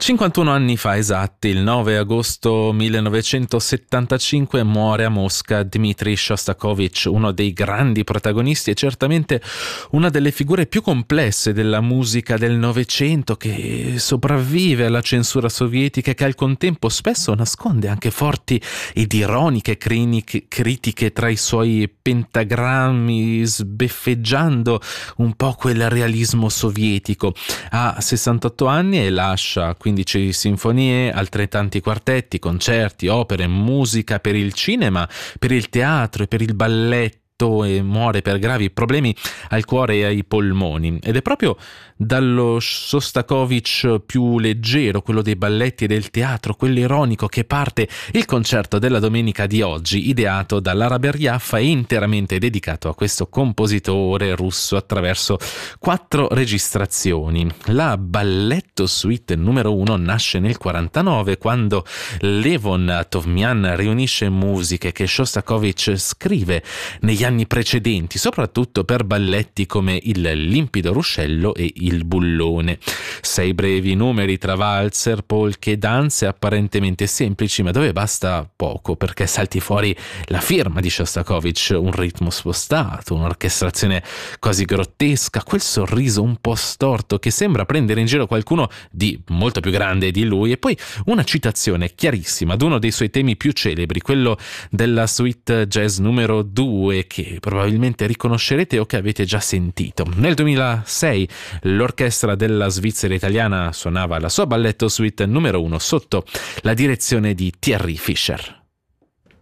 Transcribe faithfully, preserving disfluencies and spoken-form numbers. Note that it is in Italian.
cinquantuno anni fa esatti, il nove agosto millenovecentosettantacinque, muore a Mosca Dmitri Shostakovich, uno dei grandi protagonisti e certamente una delle figure più complesse della musica del Novecento, che sopravvive alla censura sovietica e che al contempo spesso nasconde anche forti ed ironiche criniche- critiche tra i suoi pentagrammi, sbeffeggiando un po' quel realismo sovietico. Ha sessantotto anni e lascia quindici sinfonie, altrettanti quartetti, concerti, opere, musica per il cinema, per il teatro e per il balletto, e muore per gravi problemi al cuore e ai polmoni. Ed è proprio dallo Shostakovich più leggero, quello dei balletti e del teatro, quello ironico, che parte il concerto della domenica di oggi, ideato dall'Ara Berjaffa e interamente dedicato a questo compositore russo attraverso quattro registrazioni. La Balletto Suite numero uno nasce nel quarantanove, quando Levon Tovmian riunisce musiche che Shostakovich scrive negli anni precedenti, soprattutto per balletti come il Limpido Ruscello e il Bullone. Sei brevi numeri tra valzer, polche e danze apparentemente semplici, ma dove basta poco perché salti fuori la firma di Shostakovich, un ritmo spostato, un'orchestrazione quasi grottesca, quel sorriso un po' storto che sembra prendere in giro qualcuno di molto più grande di lui, e poi una citazione chiarissima ad uno dei suoi temi più celebri, quello della suite jazz numero due, che probabilmente riconoscerete o che avete già sentito. Nel duemilasei l'orchestra della Svizzera italiana suonava la sua Balletto Suite numero uno sotto la direzione di Thierry Fischer.